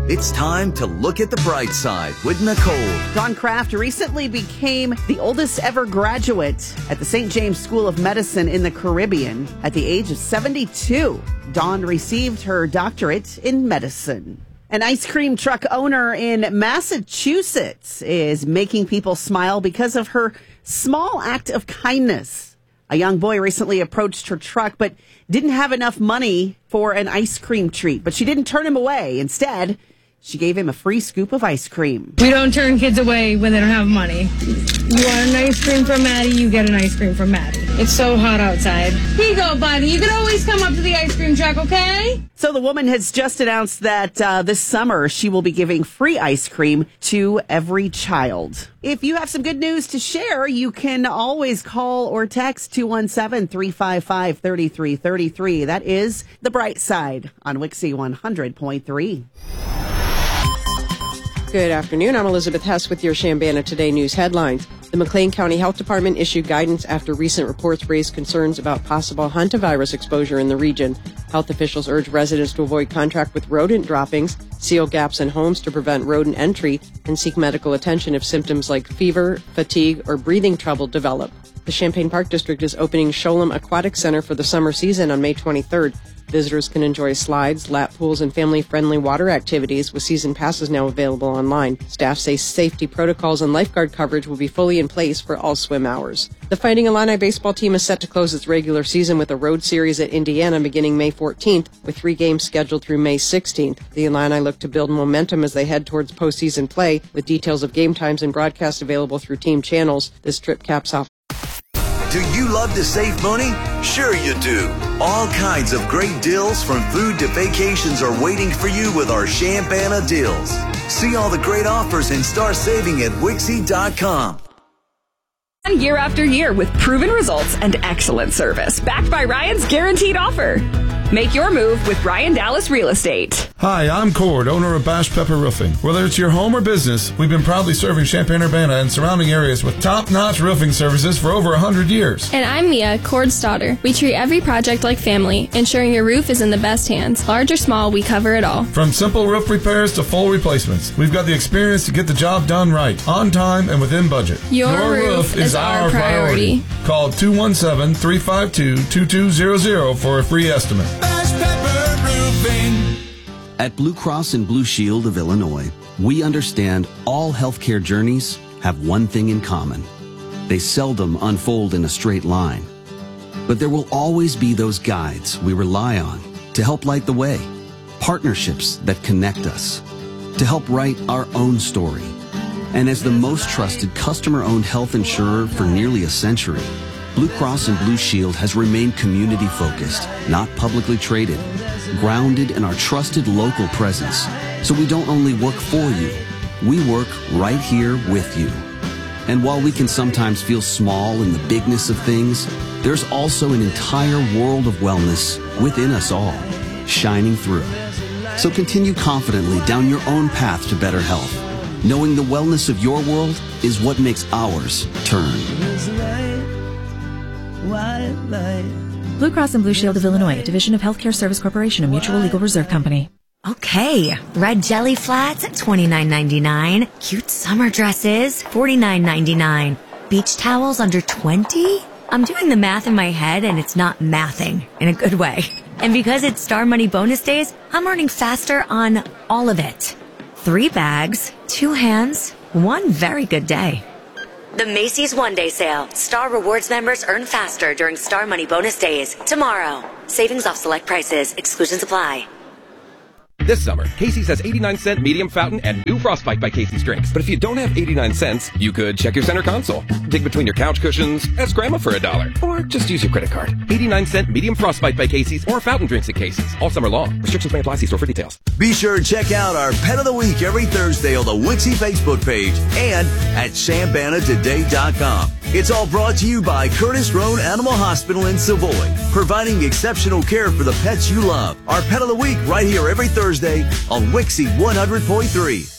It's time to look at the bright side with Nicole. Dawn Kraft recently became the oldest ever graduate at the St. James School of Medicine in the Caribbean. At the age of 72, Dawn received her doctorate in medicine. An ice cream truck owner in Massachusetts is making people smile because of her small act of kindness. A young boy recently approached her truck but didn't have enough money for an ice cream treat, but she didn't turn him away. Instead, she gave him a free scoop of ice cream. We don't turn kids away when they don't have money. You want an ice cream from Maddie, you get an ice cream from Maddie. It's so hot outside. Here you go, buddy. You can always come up to the ice cream truck, okay? So the woman has just announced that this summer she will be giving free ice cream to every child. If you have some good news to share, you can always call or text 217-355-3333. That is The Bright Side on Wixie 100.3. Good afternoon. I'm Elizabeth Hess with your Chambana Today news headlines. The McLean County Health Department issued guidance after recent reports raised concerns about possible hantavirus exposure in the region. Health officials urge residents to avoid contact with rodent droppings, seal gaps in homes to prevent rodent entry, and seek medical attention if symptoms like fever, fatigue, or breathing trouble develop. The Champaign Park District is opening Sholem Aquatic Center for the summer season on May 23rd. Visitors can enjoy slides, lap pools, and family-friendly water activities with season passes now available online. Staff say safety protocols and lifeguard coverage will be fully in place for all swim hours. The Fighting Illini baseball team is set to close its regular season with a road series at Indiana beginning May 14th, with 3 games scheduled through May 16th. The Illini look to build momentum as they head towards postseason play, with details of game times and broadcast available through team channels. This trip caps off. Do you love to save money? Sure you do. All kinds of great deals from food to vacations are waiting for you with our Chambana deals. See all the great offers and start saving at Wixie.com. Year after year with proven results and excellent service, backed by Ryan's guaranteed offer. Make your move with Ryan Dallas Real Estate. Hi, I'm Cord, owner of Bash Pepper Roofing. Whether it's your home or business, we've been proudly serving Champaign-Urbana and surrounding areas with top-notch roofing services for over 100 years. And I'm Mia, Cord's daughter. We treat every project like family, ensuring your roof is in the best hands. Large or small, we cover it all. From simple roof repairs to full replacements, we've got the experience to get the job done right, on time and within budget. Your roof is our priority. Call 217-352-2200 for a free estimate. At Blue Cross and Blue Shield of Illinois, we understand all healthcare journeys have one thing in common. They seldom unfold in a straight line. But there will always be those guides we rely on to help light the way, partnerships that connect us, to help write our own story. And as the most trusted customer-owned health insurer for nearly a century, Blue Cross and Blue Shield has remained community-focused, not publicly traded, grounded in our trusted local presence. So we don't only work for you, we work right here with you. And while we can sometimes feel small in the bigness of things, there's also an entire world of wellness within us all, shining through. So continue confidently down your own path to better health, knowing the wellness of your world is what makes ours turn. Blue Cross and Blue Shield of Illinois, a division of Healthcare Service Corporation, a mutual legal reserve company. Okay, red jelly flats at $29.99. Cute summer dresses, $49.99. Beach towels under $20? I'm doing the math in my head and it's not mathing in a good way. And because it's Star Money bonus days, I'm earning faster on all of it. 3 bags, 2 hands, 1 very good day. The Macy's One Day Sale. Star Rewards members earn faster during Star Money bonus days. Tomorrow. Savings off select prices. Exclusions apply. This summer, Casey's has 89-cent medium fountain and new Frostbite by Casey's drinks. But if you don't have 89 cents, you could check your center console, dig between your couch cushions, ask Grandma for $1, or just use your credit card. 89-cent medium Frostbite by Casey's or fountain drinks at Casey's. All summer long. Restrictions may apply. See store for details. Be sure to check out our Pet of the Week every Thursday on the Wixie Facebook page and at ChambanaToday.com. It's all brought to you by Curtis Roan Animal Hospital in Savoy, providing exceptional care for the pets you love. Our Pet of the Week right here every Thursday on Wixie 100.3.